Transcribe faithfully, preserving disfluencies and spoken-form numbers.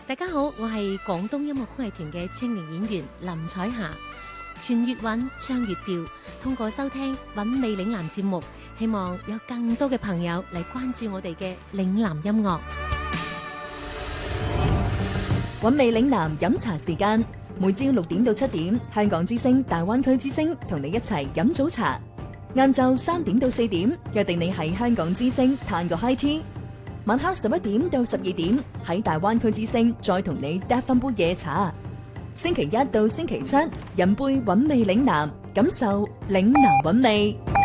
大家好，我係廣東音樂曲藝團嘅青年演員林彩霞。傳粵韻，唱粵調，通過收聽韻味嶺南節目，希望有更多嘅朋友嚟關注我哋嘅嶺南音樂。 韻味嶺南飲茶時間，每朝六點到七點，香港之聲、大灣區之聲同你一齊飲早茶。晏晝三點到四點，約定你喺香港之聲嘆個 high tea。晚黑十一點到十二點，喺大灣區之聲再同你嗒翻杯夜茶。星期一到星期七，飲杯韻味嶺南，感受嶺南韻味。